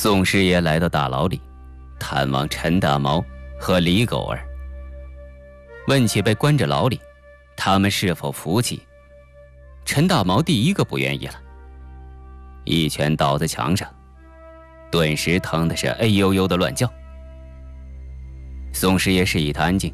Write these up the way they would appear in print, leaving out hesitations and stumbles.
宋师爷来到大牢里，探望陈大毛和李狗儿，问起被关着牢里，他们是否服气。陈大毛第一个不愿意了，一拳倒在墙上，顿时疼的是哎呦呦的乱叫。宋师爷示意他安静。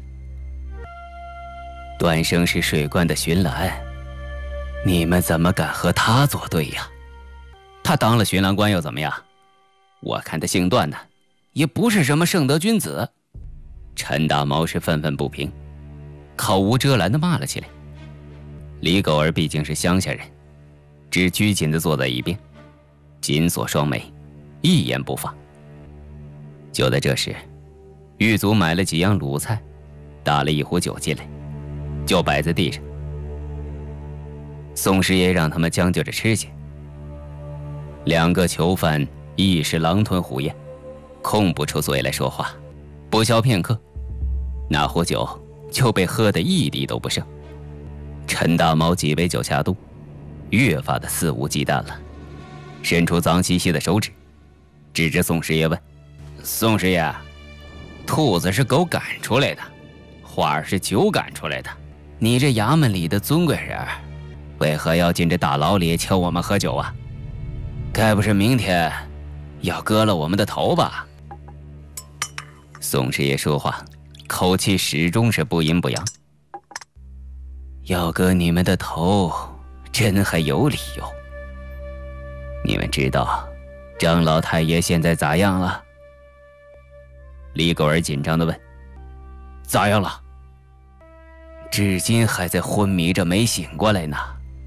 段生是水关的巡栏，你们怎么敢和他作对呀？他当了巡栏官又怎么样？我看他姓段的，也不是什么圣德君子。陈大毛是愤愤不平，口无遮拦地骂了起来。李狗儿毕竟是乡下人，只拘谨地坐在一边，紧锁双眉，一言不发。就在这时，狱卒买了几样卤菜，打了一壶酒进来，就摆在地上。宋师爷让他们将就着吃些。两个囚犯一时狼吞虎咽，空不出嘴来说话，不消片刻，那壶酒就被喝得一滴都不剩。陈大毛几杯酒下肚，越发的肆无忌惮了，伸出脏兮兮的手指，指着宋师爷问：“宋师爷，兔子是狗赶出来的，花儿是酒赶出来的，你这衙门里的尊贵人，为何要进这大牢里请我们喝酒啊？该不是明天要割了我们的头吧？”宋师爷说话口气始终是不阴不阳。要割你们的头，真还有理由。你们知道张老太爷现在咋样了？李狗儿紧张地问。咋样了？至今还在昏迷着没醒过来呢。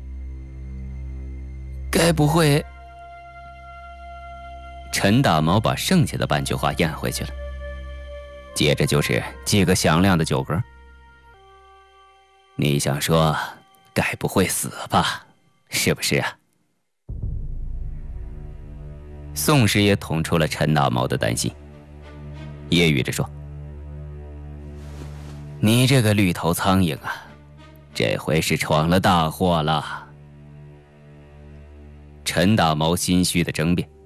该不会……陈大毛把剩下的半句话咽回去了，接着就是几个响亮的酒嗝。你想说该不会死吧，是不是啊？宋师爷捅出了陈大毛的担心，揶揄着说：“你这个绿头苍蝇啊，这回是闯了大祸了。”陈大毛心虚的争辩：“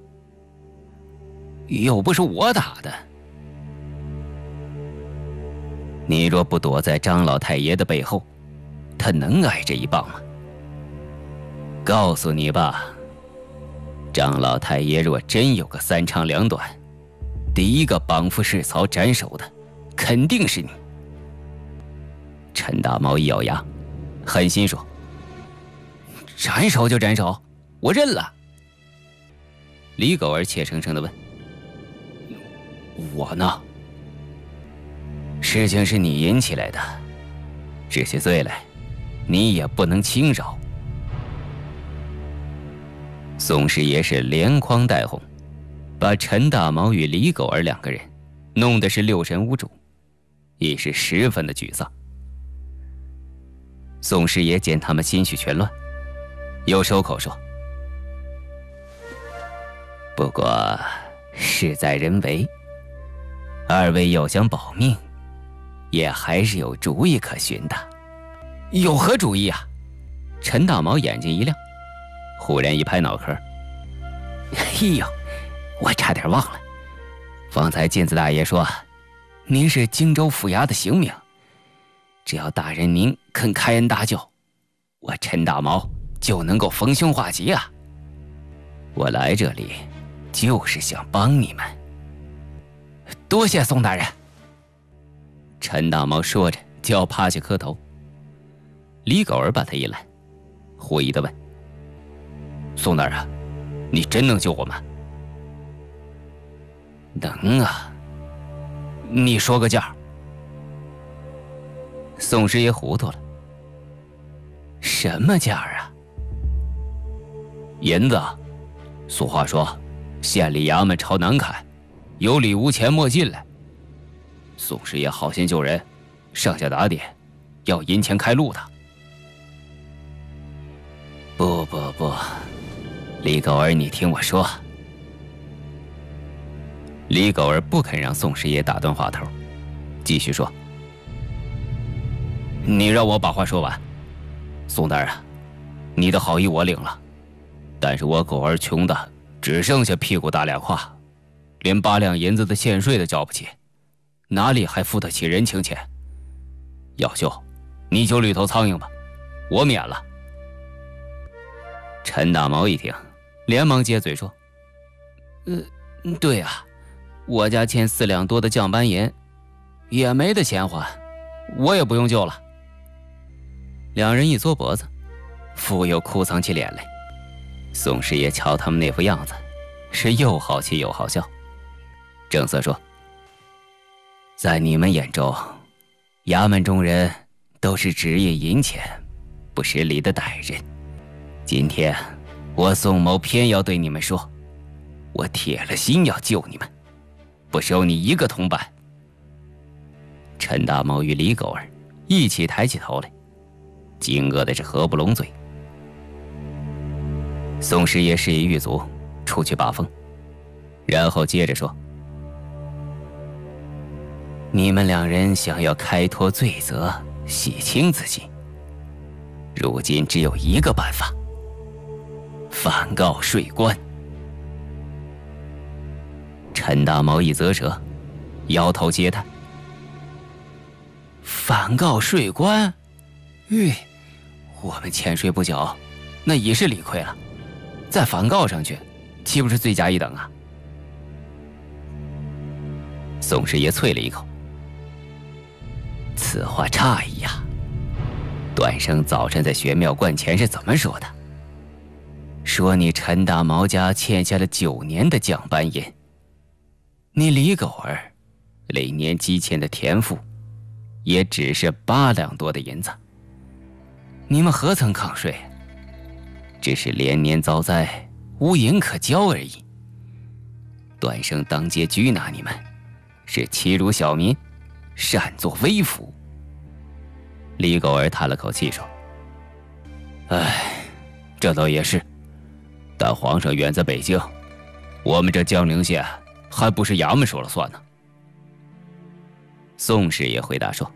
又不是我打的，你若不躲在张老太爷的背后，他能挨这一棒吗？告诉你吧，张老太爷若真有个三长两短，第一个绑缚市曹斩首的肯定是你。”陈大毛一咬牙，狠心说：“斩首就斩首，我认了。”李狗儿怯生生地问：“我呢？事情是你引起来的，这些罪来，你也不能轻饶。”宋师爷是连框带哄，把陈大毛与李狗儿两个人弄得是六神无主，也是十分的沮丧。宋师爷见他们心绪全乱，又收口说：“不过事在人为，二位要想保命，也还是有主意可循的。”“有何主意啊？”陈大毛眼睛一亮，忽然一拍脑壳：“哎呦，我差点忘了，方才金子大爷说您是荆州府衙的刑名，只要大人您肯开恩搭救，我陈大毛就能够逢凶化吉啊！我来这里就是想帮你们。”“多谢宋大人。”陈大毛说着就要趴下磕头。李狗儿把他一拦，狐疑地问：“宋大人，你真能救我们？”“能啊，你说个价。”宋师爷糊涂了：“什么价啊？”“银子，俗话说，县里衙门朝南看，有理无钱莫进来。宋师爷好心救人，上下打点，要银钱开路的。”“不，李狗儿，你听我说。”李狗儿不肯让宋师爷打断话头，继续说：“你让我把话说完。宋大人，你的好意我领了，但是我狗儿穷的只剩下屁股大两胯， 连8两银子的欠税都交不起，哪里还付得起人情钱？要秀，你就绿头苍蝇吧，我免了。陈大毛一听，连忙接嘴说：“对啊，我家欠4两多的降班银，也没得钱还，我也不用救了。”两人一缩脖子，复又哭丧起脸来。宋师爷瞧他们那副样子，是又好气又好笑。正色说：“在你们眼中，衙门中人都是只业银钱，不识礼的歹人。今天我宋某偏要对你们说，我铁了心要救你们，不收你一个同伴。”陈大毛与李狗儿一起抬起头来，惊愕的是合不拢嘴。宋师爷示意狱卒出去把风，然后接着说：“你们两人想要开脱罪责，洗清自己，如今只有一个办法，反告税官。”陈大毛一啧舌，摇头嗟叹：“反告税官？我们欠税不缴，那已是理亏了，再反告上去，岂不是罪加一等啊？”宋师爷啐了一口：“此话差矣呀！段生早晨在玄妙观前是怎么说的？说你陈大毛家欠下了9年的降班银，你李狗儿累年积欠的田赋，也只是8两多的银子。你们何曾抗税？只是连年遭灾，无银可交而已。段生当街拘拿你们，是欺辱小民，擅作威服。”李狗儿叹了口气说：“这倒也是，但皇上远在北京，我们这江陵县还不是衙门说了算呢。”宋师爷回答说：“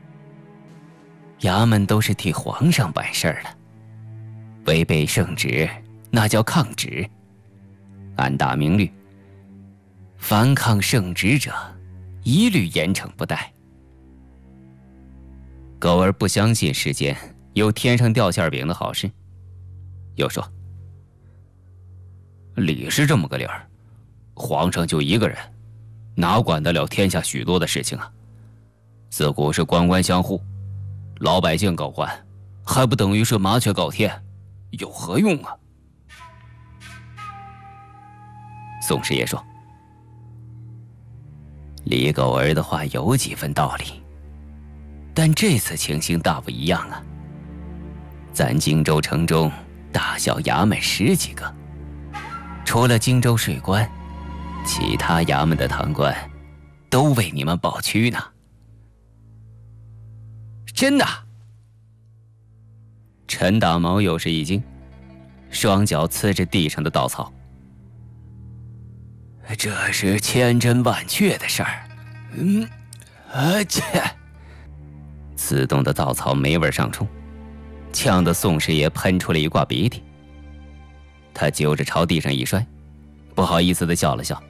衙门都是替皇上办事儿的，违背圣旨，那叫抗旨。按大明律，凡抗圣旨者，一律严惩不贷。”狗儿不相信世间有天上掉馅饼的好事，又说：“理是这么个理儿，皇上就一个人，哪管得了天下许多的事情啊？自古是官官相护，老百姓告官，还不等于是麻雀告天，有何用啊？”宋师爷说：“李狗儿的话有几分道理，但这次情形大不一样啊。咱荆州城中大小衙门10几个，除了荆州税官，其他衙门的堂官都为你们保屈呢。”“真的？”陈大毛又是一惊，双脚呲着地上的稻草。“这是千真万确的事儿。”“切！”刺动的稻草霉味上冲，呛得宋师爷喷出了一挂鼻涕。他揪着朝地上一摔，不好意思地笑了笑：“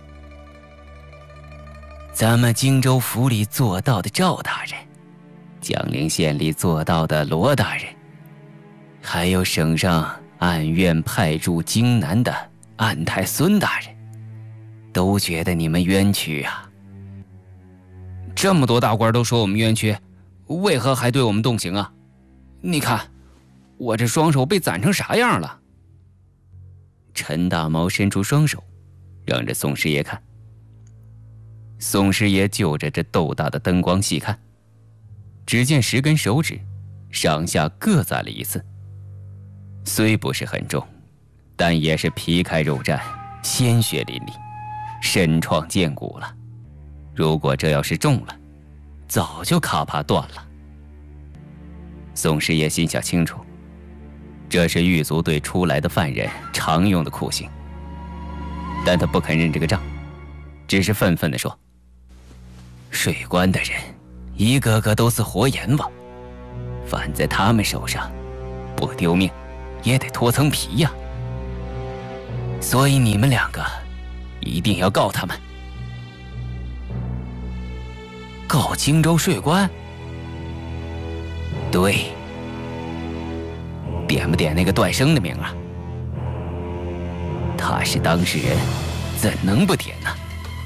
咱们荆州府里做到的赵大人，江陵县里做到的罗大人，还有省上按院派驻荆南的安太孙大人，都觉得你们冤屈啊。这么多大官都说我们冤屈，为何还对我们动刑啊？你看，我这双手被攒成啥样了？”陈大毛伸出双手，让着宋师爷看。宋师爷就着这豆大的灯光细看，只见10根手指上下各攒了一次，虽不是很重，但也是皮开肉绽，鲜血淋漓，身创剑骨了。如果这要是中了，早就咔啪断了。宋师爷心下清楚，这是狱卒对出来的犯人常用的酷刑，但他不肯认这个账，只是愤愤地说：“税官的人一个个都是活阎王，犯在他们手上，不丢命也得脱层皮呀。所以你们2个一定要告他们， 告荆州税关？对，点不点那个段生的名啊？他是当事人，怎能不点呢？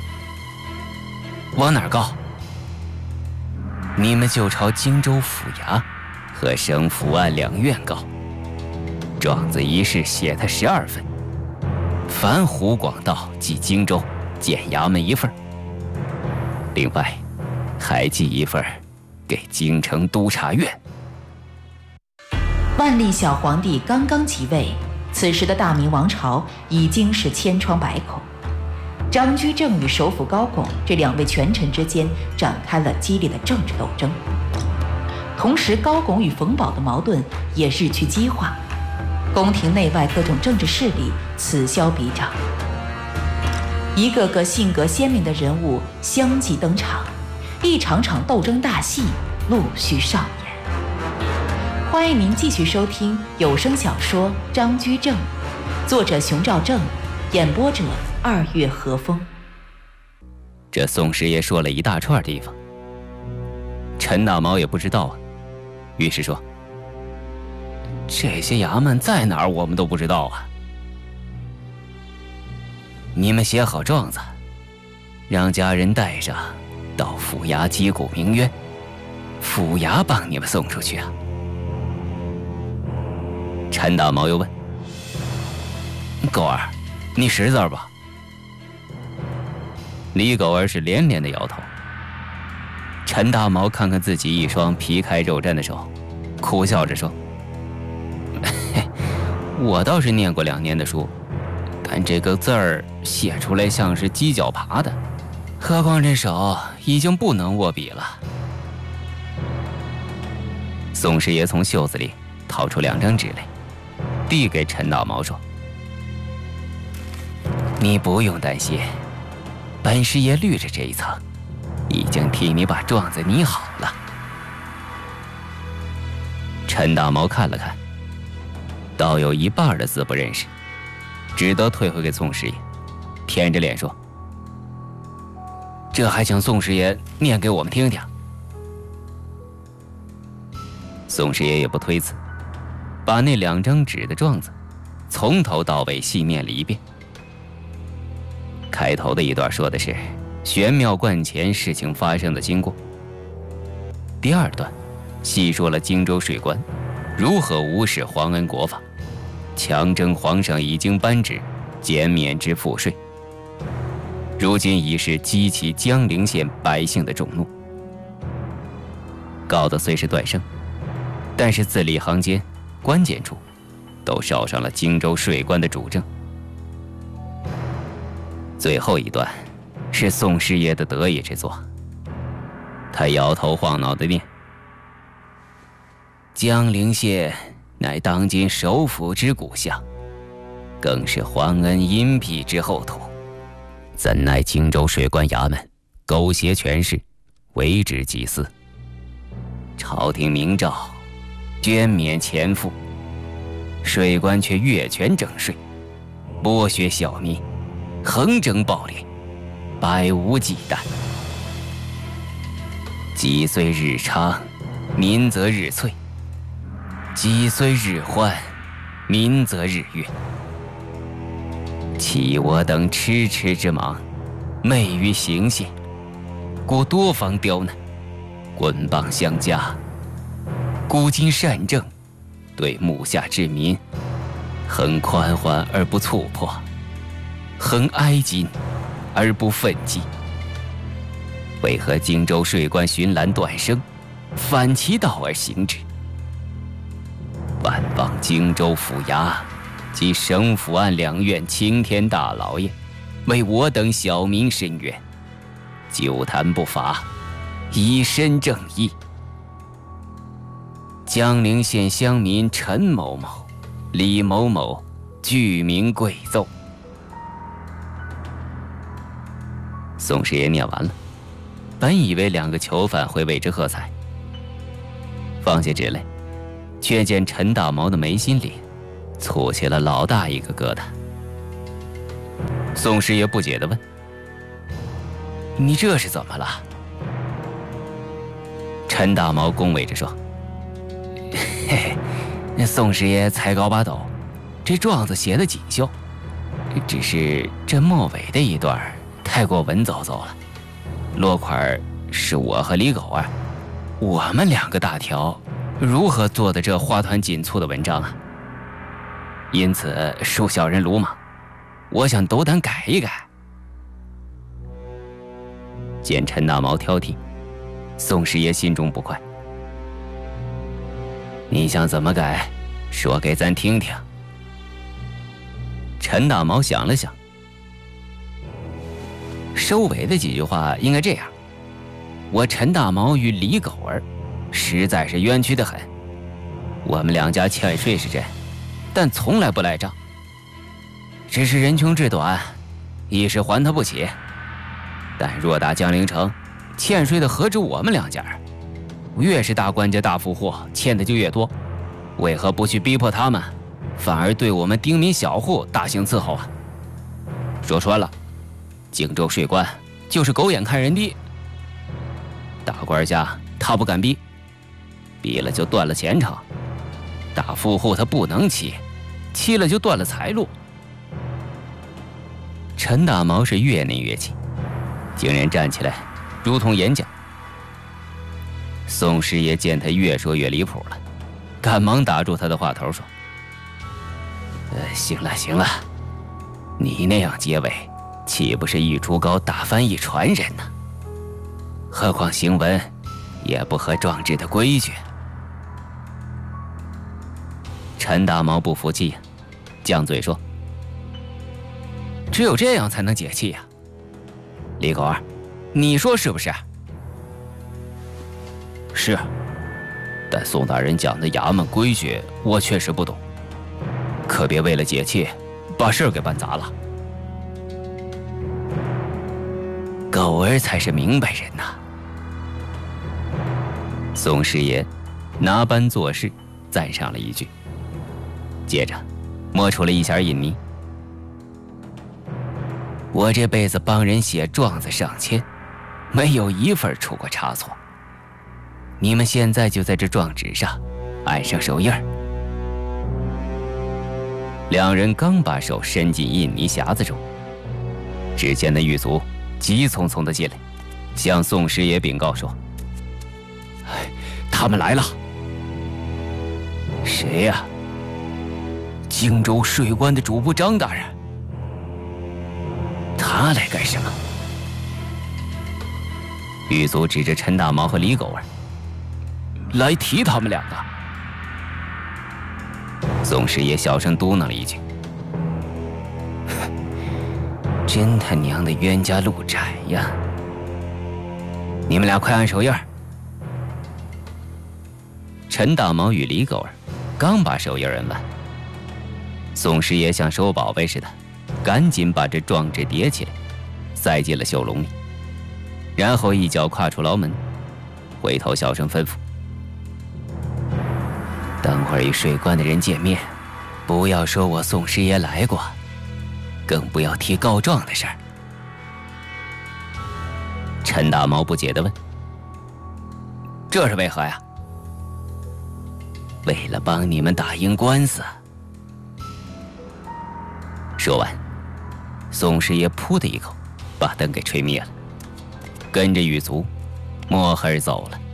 往哪儿告？你们就朝荆州府衙和省府案两院告。状子一式写他12份，凡湖广道及荆州检衙门1份，另外还寄1份给京城督察院。 万历小皇帝刚刚即位，此时的大明王朝已经是千疮百孔。张居正与首辅高拱这2位权臣之间展开了激烈的政治斗争，同时高拱与冯保的矛盾也日趋激化，宫廷内外各种政治势力此消彼长，一个个性格鲜明的人物相继登场，一场场斗争大戏陆续上演。欢迎您继续收听有声小说《张居正》，作者熊兆正，演播者2月和风。 这宋师爷说了一大串地方，陈大毛也不知道啊，于是说：“这些衙门在哪儿我们都不知道啊。你们写好状子，让家人带上到府衙击鼓鸣冤，府衙帮你们送出去啊。”陈大毛又问：“狗儿，你识字吧？”李狗儿是连连的摇头。陈大毛看看自己一双皮开肉绽的手，苦笑着说：“我倒是念过2年的书，但这个字儿写出来像是鸡脚爬的，何况这手已经不能握笔了。”宋师爷从袖子里掏出2张纸来，递给陈大毛说：“你不用担心，本师爷虑着这一层，已经替你把状子拟好了。”陈大毛看了看，倒有1半的字不认识，只得退回给宋师爷，舔着脸说：“这还请宋师爷念给我们听听。”宋师爷也不推辞，把那2张纸的状子从头到尾细念了一遍。开头的一段说的是玄妙观前事情发生的经过，第2段细说了荆州税关如何无视皇恩国法，强征皇上已经颁旨减免之赋税，如今已是激起江陵县百姓的众怒。告的虽是段生，但是字里行间关键处都捎上了荆州税关的主政。最后一段是宋师爷的得意之作，他摇头晃脑地念：“江陵县乃当今首府之故乡，更是皇恩荫庇之厚土，怎奈荆州税关衙门苟挟权势，为之祭祀。朝廷明诏捐免钱赋，税关却越权征税，剥削小民，横征暴敛，百无忌惮。己虽日昌，民则日瘁；己虽日欢，民则日悦。弃我等痴痴之忙，昧于行宪，故多方刁难，棍棒相加。古今善政，对目下之民，恒宽缓而不促迫，恒哀矜而不愤激。为何荆州税关巡栏段生反其道而行之？万望荆州府衙及省府案两院青天大老爷为我等小民伸冤，久谈不法，以身正义。江陵县乡民陈某某、李某某具名贵奏。宋师爷念完了，本以为两个囚犯会为之喝彩，放下纸来，却见陈大毛的眉心里蹙起了老大一个疙瘩。宋师爷不解地问：“你这是怎么了？” 陈大毛恭维着说：“嘿嘿，宋师爷才高八斗，这状子写得锦绣，只是这末尾的一段太过文绉绉了。落款是我和李狗儿，我们2个大条，如何做的这花团锦簇的文章啊？因此恕小人鲁莽，我想斗胆改一改。”见陈大毛挑剔，宋师爷心中不快：“你想怎么改？说给咱听听。”陈大毛想了想，收尾的几句话应该这样：我陈大毛与李狗儿实在是冤屈得很，我们2家欠税是真，但从来不赖账，只是人穷志短，一时还他不起。但若打江陵城，欠税的何止我们2家？越是大官家大富户，欠的就越多，为何不去逼迫他们，反而对我们丁民小户大刑伺候啊？说穿了，荆州税官就是狗眼看人低，大官家他不敢逼，逼了就断了前程；大富户他不能欺，欺了就断了财路。陈大毛是越念越气，竟然站起来，如同演讲。宋师爷见他越说越离谱了，赶忙打住他的话头说：“行了行了，你那样结尾，岂不是一竹篙打翻一船人呢？何况行文也不合壮志的规矩。”陈大毛不服气呀，犟嘴说：“只有这样才能解气呀。李狗儿，你说是不是？”“是，但宋大人讲的衙门规矩，我确实不懂，可别为了解气，把事儿给办砸了。”“狗儿才是明白人呐。”宋师爷拿班做事，赞赏了一句，接着摸出了一匣印泥。“我这辈子帮人写状子上千，没有一份出过差错。你们现在就在这状纸上按上手印儿。”2人刚把手伸进印泥匣子中，只见那狱卒急匆匆地进来，向宋师爷禀告说：“他们来了。”“谁呀？”“荆州税关的主簿张大人。”“他来干什么？”狱卒指着陈大毛和李狗儿：“来提他们2个。”宋师爷小声嘟囔了一句：“真他娘的冤家路窄呀！你们俩快按手印儿。”陈大毛与李狗儿刚把手印摁完，宋师爷像收宝贝似的，赶紧把这状纸叠起来，塞进了袖笼里，然后一脚跨出牢门，回头小声吩咐：“等会儿与税关的人见面，不要说我宋师爷来过，更不要提告状的事儿。”陈大毛不解地问：“这是为何呀？”“为了帮你们打赢官司。”说完，宋师爷噗的一口把灯给吹灭了，跟着狱卒摸黑走了。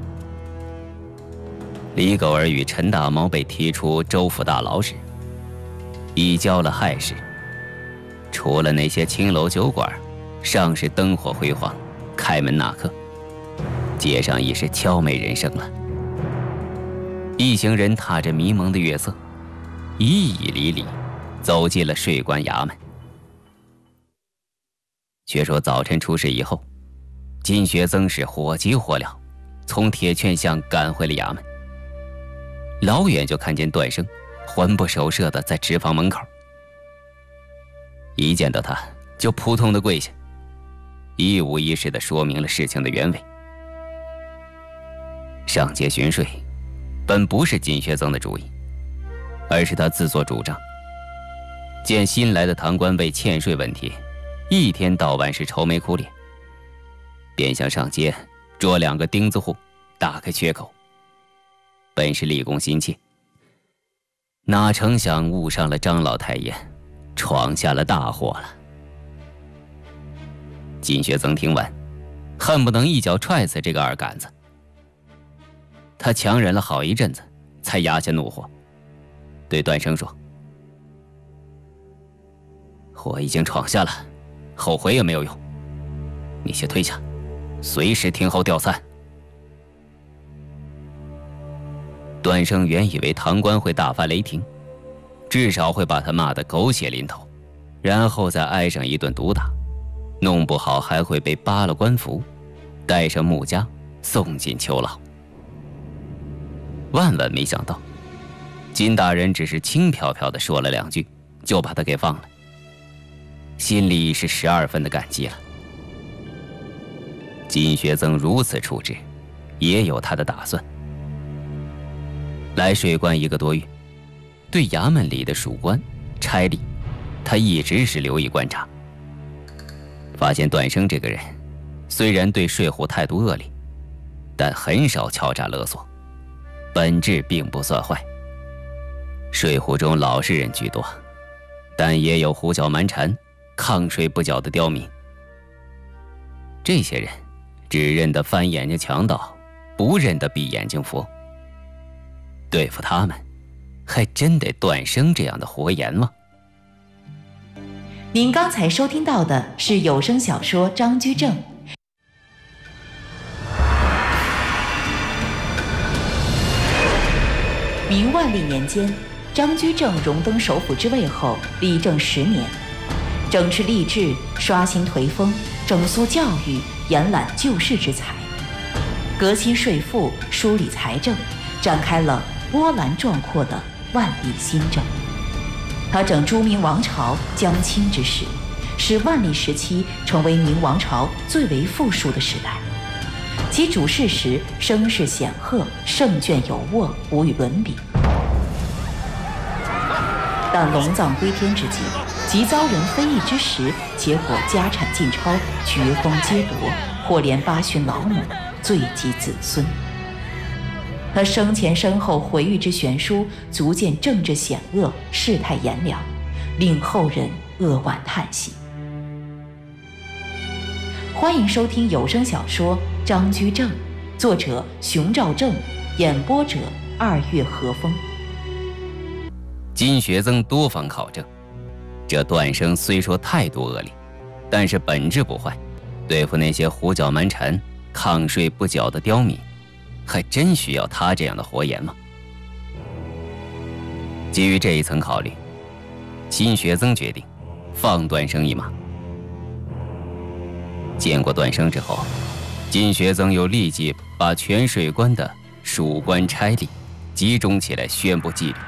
李狗儿与陈大毛被提出州府大牢时，已交了亥时，除了那些青楼酒馆尚是灯火辉煌，开门纳客，街上已是悄没人声了。一行人踏着迷蒙的月色，一一里里走进了税关衙门。却说早晨出事以后，金学曾是火急火燎，从铁券巷赶回了衙门。老远就看见段生魂不守舍的在纸房门口，一见到他就扑通的跪下，一五一十的说明了事情的原委。上街巡税本不是金学曾的主意，而是他自作主张。见新来的堂官为欠税问题一天到晚是愁眉苦脸，便想上街捉2个钉子户打开缺口。本是立功心切，哪成想误伤了张老太爷，闯下了大祸了。金学曾听完，恨不能一脚踹死这个二杆子。他强忍了好一阵子，才压下怒火，对段生说：“我已经闯下了，后悔也没有用。你先退下，随时听候调散。”段生原以为唐官会大发雷霆，至少会把他骂得狗血淋头，然后再挨上一顿毒打，弄不好还会被扒了官服，带上穆家送进囚牢。万万没想到，金大人只是轻飘飘地说了2句，就把他给放了，心里是12分的感激了。金学曾如此处置，也有他的打算。来水关1个多月，对衙门里的属官、差吏，他一直是留意观察。发现段生这个人，虽然对税户态度恶劣，但很少敲诈勒索，本质并不算坏。税户中老实人居多，但也有胡搅蛮缠、抗税不缴的刁民。这些人只认得翻眼睛强盗，不认得闭眼睛佛。对付他们，还真得段生这样的活阎王。 您刚才收听到的是有声小说《张居正》。明万历年间，张居正荣登首辅之位后，理政10年，整治吏治，刷新颓风，整肃教育，延揽救世之才，革新税赋，梳理财政，展开了波澜壮阔的万历新政。他整朱明王朝将倾之时，使万历时期成为明王朝最为富庶的时代。其主事时声势显赫，胜券有握，无与伦比。但龙藏归天之际，即遭人非议之时，结果家产尽超，爵封皆夺，或连8旬老母，罪及子孙。他生前身后回忆之悬殊，足见政治险恶，世态炎凉，令后人扼腕叹息。欢迎收听有声小说《张居正》，作者熊兆正，演播者2月和风。 金学曾多方考证，这段生虽说态度恶劣，但是本质不坏，对付那些胡搅蛮缠、抗税不缴的刁民，还真需要他这样的活阎王。基于这一层考虑，金学曾决定放段生一马。见过段生之后，金学曾又立即把全税关的属官差吏集中起来宣布纪律。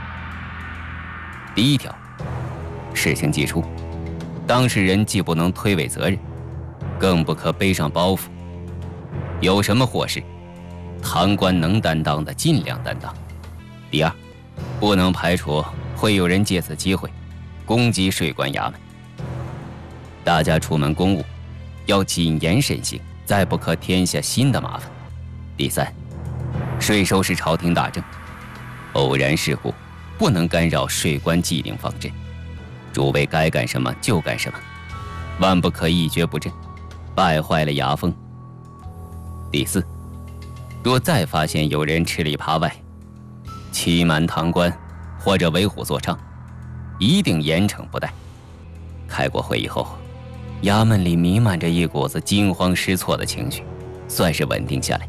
第1条，事情既出，当事人既不能推诿责任，更不可背上包袱。有什么祸事，堂官能担当的尽量担当。第2，不能排除会有人借此机会攻击税关衙门。大家出门公务要谨言慎行，再不可添下新的麻烦。第3，税收是朝廷大政，偶然事故不能干扰税关既定方针，诸位该干什么就干什么，万不可一蹶不振，败坏了衙风。第4，若再发现有人吃里扒外，欺瞒堂官或者为虎作伥，一定严惩不贷。开过会以后，衙门里弥漫着一股子惊慌失措的情绪，算是稳定下来。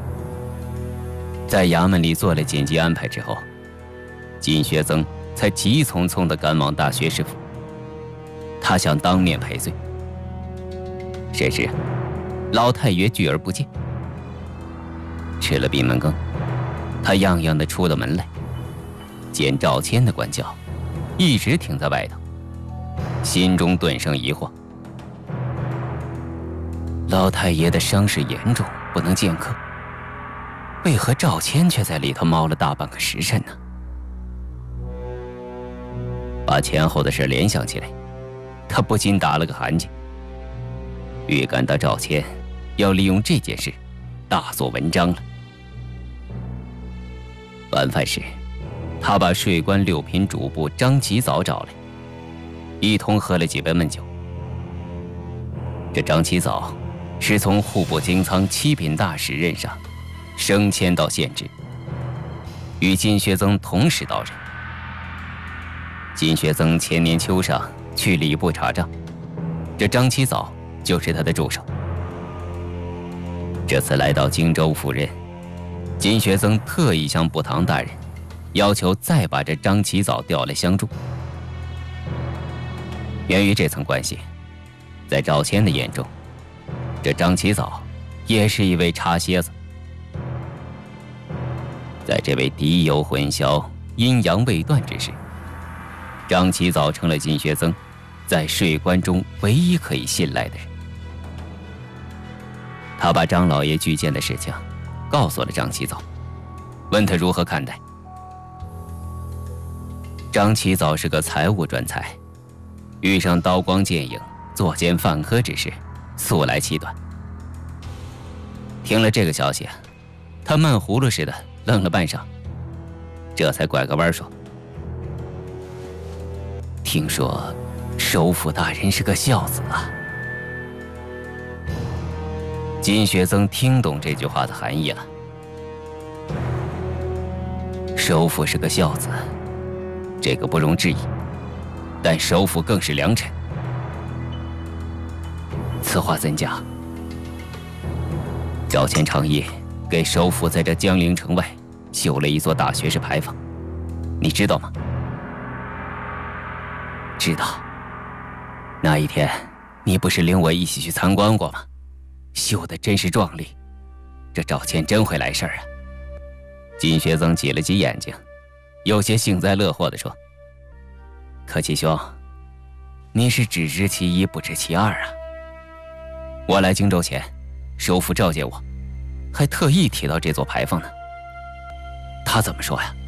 在衙门里做了紧急安排之后，金学曾才急匆匆地赶往大学士府。他想当面赔罪，谁知老太爷拒而不见。吃了闭门羹，他样样的出了门来，见赵谦的官轿一直停在外头，心中顿生疑惑：老太爷的伤势严重，不能见客，为何赵谦却在里头猫了大半个时辰呢？把前后的事联想起来，他不禁打了个寒噤，预感到赵谦要利用这件事大做文章了。 晚饭时，他把税关六品主簿张其藻找来，一同喝了几杯闷酒。这张其藻是从户部京仓七品大使任上升迁到县职，与金学曾同时到任。金学曾前年秋上去礼部查账，这张其藻就是他的助手。这次来到荆州赴任，金学曾特意向步堂大人要求再把这张其藻调来相助。源于这层关系，在赵谦的眼中，这张其藻也是一位茶蝎子。在这位敌友混淆、阴阳未断之时，张其藻成了金学曾在税关中唯一可以信赖的人。他把张老爷拒荐的事情告诉了张其藻，问他如何看待。张其藻是个财务专才，遇上刀光剑影、作奸犯科之事，素来气短。听了这个消息，他闷葫芦似的愣了半晌，这才拐个弯说：“听说首辅大人是个孝子啊。”金学曾听懂这句话的含义了。首辅是个孝子，这个不容置疑，但首辅更是良臣。此话怎讲？赵谦倡议给首辅在这江陵城外修了一座大学士牌坊，你知道吗？知道。那一天你不是领我一起去参观过吗？修得真是壮丽，这赵谦真会来事儿啊！金学曾挤了挤眼睛，有些幸灾乐祸地说：“可七兄，你是只知其一不知其二啊！我来荆州前，首辅召见我，还特意提到这座牌坊呢。他怎么说呀？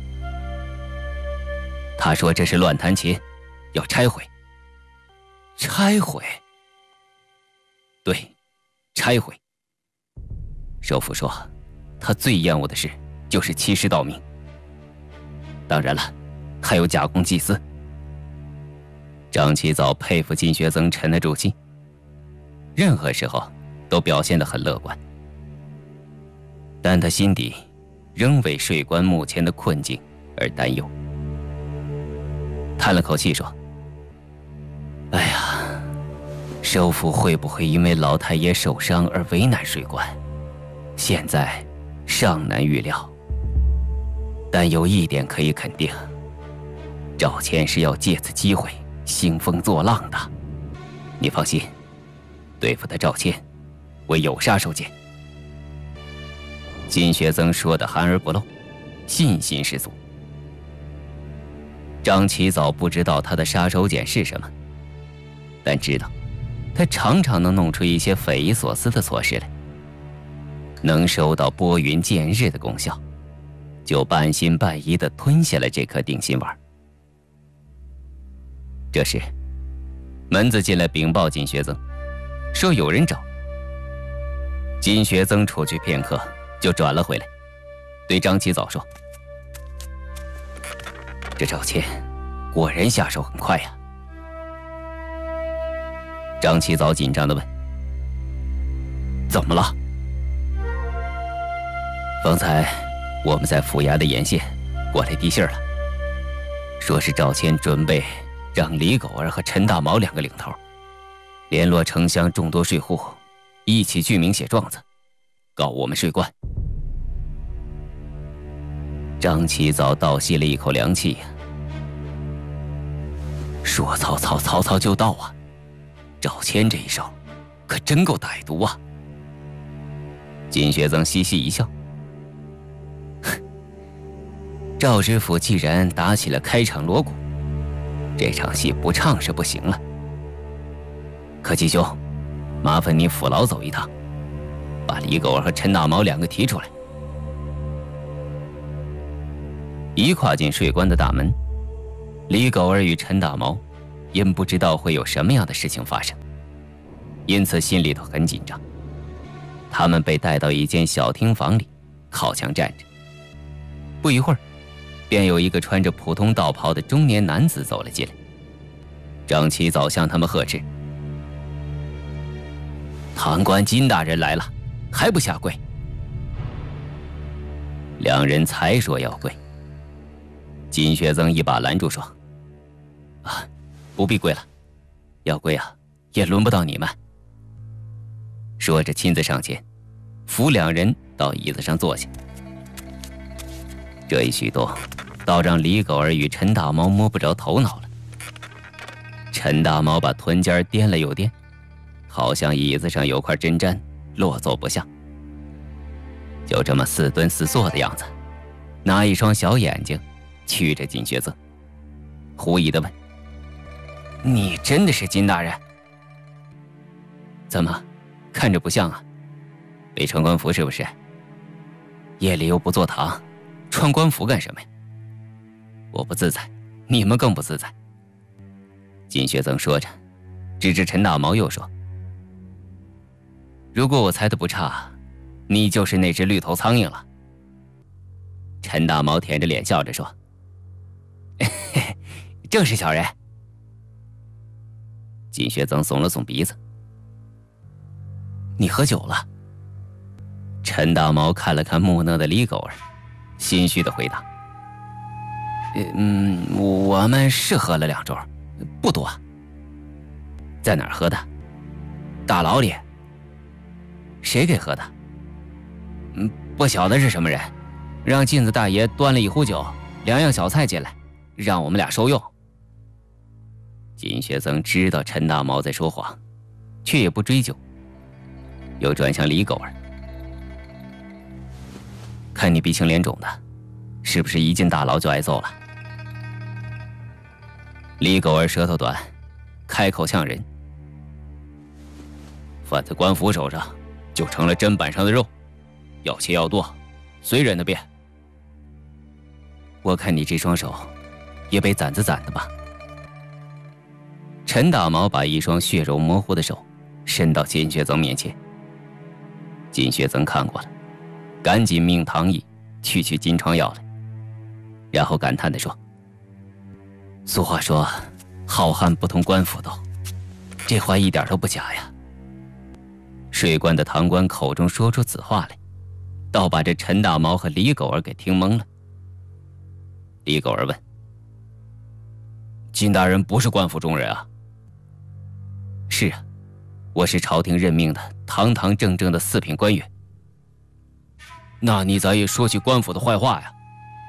他说这是乱弹琴，要拆毁。拆毁？对。拆毁。首辅说，他最厌恶的事就是欺师盗名，当然了，还有假公济私。张其藻佩服金学曾沉得住气，任何时候都表现得很乐观，但他心底仍为税关目前的困境而担忧，叹了口气说：“哎呀，首辅会不会因为老太爷受伤而为难税关？现在尚难预料。但有一点可以肯定，赵谦是要借此机会兴风作浪的。你放心，对付他赵谦，我有杀手锏。”金学曾说的含而不露，信心十足。张其藻不知道他的杀手锏是什么，但知道他常常能弄出一些匪夷所思的措施来，能收到拨云见日的功效，就半信半疑地吞下了这颗定心丸。这时，门子进来禀报金学曾，说有人找。金学曾出去片刻，就转了回来，对张其藻说：“这赵谦果然下手很快呀。”张其藻紧张地问：“怎么了？”方才我们在府衙的沿线过来递信了，说是赵谦准备让李狗儿和陈大毛两个领头，联络城乡众多税户，一起具名写状子，告我们税关。张其藻倒吸了一口凉气呀，说曹操，曹操就到啊！赵谦这一手，可真够歹毒啊！金学曾嘻嘻一笑，赵知府既然打起了开场锣鼓，这场戏不唱是不行了。可七兄，麻烦你府牢走一趟，把李狗儿和陈大毛两个提出来。一跨进税关的大门，李狗儿与陈大毛因不知道会有什么样的事情发生，因此心里头很紧张。他们被带到一间小厅房里，靠墙站着。不一会儿， 便有一个穿着普通道袍的中年男子走了进来。张启早向他们呵斥：“堂官金大人来了，还不下跪？”两人才说要跪，金学增一把拦住说：“啊，不必跪了，要跪啊，也轮不到你们。”说着亲自上前，扶两人到椅子上坐下。这一举动，倒让李狗儿与陈大毛摸不着头脑了。陈大毛把臀尖颠了又颠，好像椅子上有块针毡，落坐不下。就这么似蹲似坐的样子，拿一双小眼睛觑着金学增，狐疑地问：“你真的是金大人？怎么，看着不像啊？没穿官服是不是？夜里又不坐堂，穿官服干什么呀？我不自在，你们更不自在。”金学增说着，指着陈大毛又说：“如果我猜的不差，你就是那只绿头苍蝇了。”陈大毛舔着脸笑着说：“嘿嘿，正是小人。”金学增耸了耸鼻子：“你喝酒了？”陈大毛看了看木讷的李狗儿，心虚地回答：“我们是喝了2盅，不多。”“在哪儿喝的？”“大牢里。”“谁给喝的？”“不晓得是什么人，让镜子大爷端了1壶酒，2样小菜进来，让我们俩受用。”金学增知道陈大毛在说谎，却也不追究，又转向李狗儿：“看你鼻青脸肿的，是不是一进大牢就挨揍了？”李狗儿舌头短，开口呛人：“犯在官府手上，就成了砧板上的肉，要切要剁，随人的便。我看你这双手，也被攒子攒的吧？”陈大毛把一双血肉模糊的手伸到金学增面前。金学增看过了，赶紧命唐毅去金疮药来，然后感叹地说：“俗话说，好汉不同官府斗，这话一点都不假呀。”税关的堂官口中说出此话来，倒把这陈大毛和李狗儿给听懵了。李狗儿问：“金大人不是官府中人啊？”“是啊，我是朝廷任命的堂堂正正的4品官员。”“那你咋也说起官府的坏话呀？”“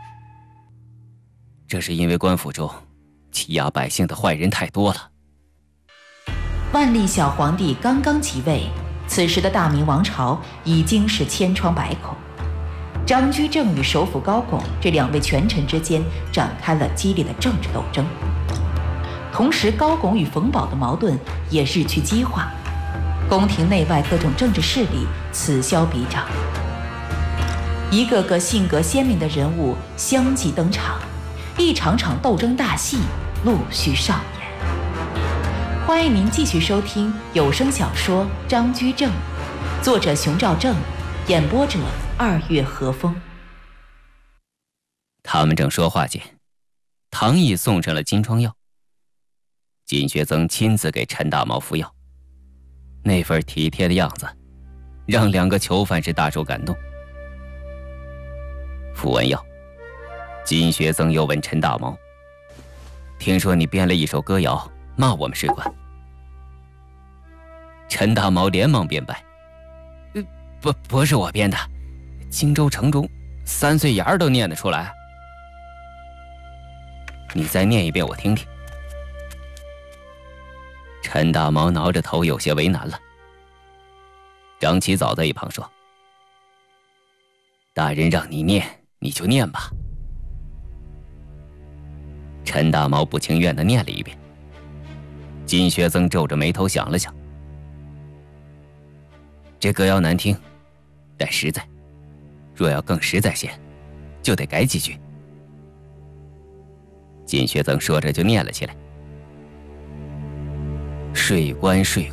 这是因为官府中欺压百姓的坏人太多了。” 万历小皇帝刚刚即位，此时的大明王朝已经是千疮百孔。张居正与首辅高拱这2位权臣之间展开了激烈的政治斗争，同时高拱与冯保的矛盾也日趋激化，宫廷内外各种政治势力此消彼长，一个个性格鲜明的人物相继登场，一场场斗争大戏陆续上演。欢迎您继续收听有声小说《张居正》，作者熊兆正，演播者2月和风。 他们正说话间，唐毅送上了金疮药。金学增亲自给陈大毛服药，那份体贴的样子，让2个囚犯是大受感动。服完药，金学增又问陈大毛：“听说你编了一首歌谣，骂我们税关？”陈大毛连忙辩白：“不是我编的，荆州城中3岁芽儿都念得出来。”“你再念一遍我听听。”陈大毛挠着头，有些为难了。张启早在一旁说：“大人让你念，你就念吧。”陈大毛不情愿地念了一遍。金学增皱着眉头想了想：“这歌谣难听，但实在，若要更实在些，就得改几句。”金学增说着就念了起来：“税关，